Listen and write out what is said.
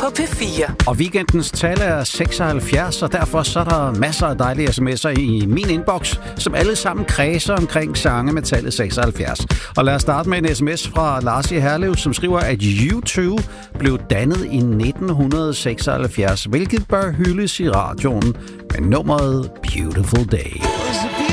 P4. Og weekendens tal er 76, og derfor så er der masser af dejlige sms'er i min inbox, som alle sammen kredser omkring sange med tallet 76. Og lad os starte med en sms fra Lars i Herlev, som skriver, at U2 blev dannet i 1976, hvilket bør hyldes i radioen med nummeret Beautiful Day.